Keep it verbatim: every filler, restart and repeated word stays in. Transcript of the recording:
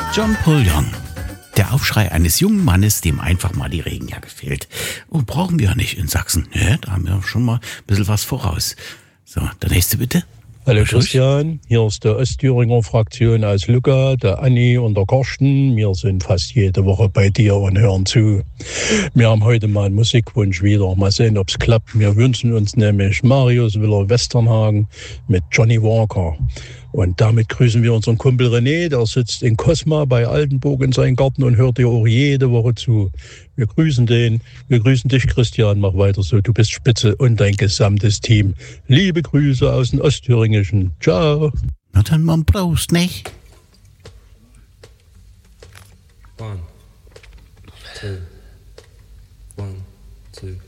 John Paul Young. Der Aufschrei eines jungen Mannes, dem einfach mal die Regenjacke fehlt. Und brauchen wir ja nicht in Sachsen. Ja, da haben wir schon mal ein bisschen was voraus. So, der nächste bitte. Hallo Christian, hier ist der Ostthüringer Fraktion aus Lucca, der Anni und der Karsten. Wir sind fast jede Woche bei dir und hören zu. Wir haben heute mal einen Musikwunsch wieder. Mal sehen, ob es klappt. Wir wünschen uns nämlich Marius Willer-Westernhagen mit Johnny Walker. Und damit grüßen wir unseren Kumpel René, der sitzt in Cosma bei Altenburg in seinem Garten und hört dir auch jede Woche zu. Wir grüßen den, wir grüßen dich Christian, mach weiter so, du bist spitze und dein gesamtes Team. Liebe Grüße aus dem Ostthüringischen. Ciao. Na dann mal Prost, nicht? One, two, one, two.